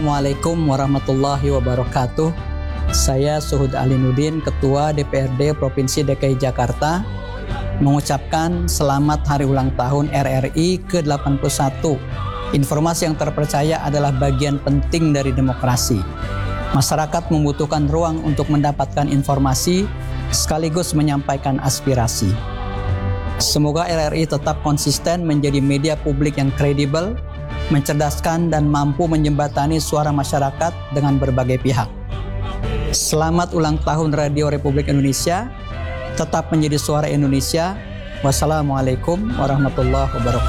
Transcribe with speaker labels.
Speaker 1: Assalamualaikum warahmatullahi wabarakatuh. Saya Suhud Alinuddin, Ketua DPRD Provinsi DKI Jakarta, mengucapkan selamat hari ulang tahun RRI ke-81. Informasi yang terpercaya adalah bagian penting dari demokrasi. Masyarakat membutuhkan ruang untuk mendapatkan informasi sekaligus menyampaikan aspirasi. Semoga RRI tetap konsisten menjadi media publik yang kredibel, mencerdaskan dan mampu menjembatani suara masyarakat dengan berbagai pihak. Selamat ulang tahun Radio Republik Indonesia, tetap menjadi suara Indonesia. Wassalamualaikum warahmatullahi wabarakatuh.